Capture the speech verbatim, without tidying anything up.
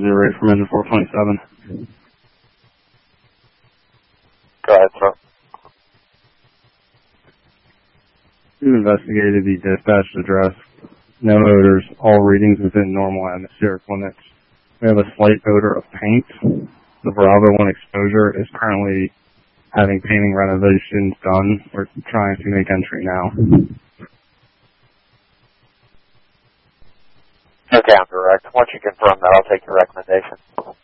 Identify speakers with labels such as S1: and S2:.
S1: the rate from engine four twenty-seven.
S2: Go ahead, sir.
S1: We've investigated the dispatched address. No odors, all readings within normal atmospheric limits. We have a slight odor of paint. The Bravo one exposure is currently having painting renovations done. We're trying to make entry now.
S2: Okay, I'm direct. Once you confirm that, I'll take your recommendation.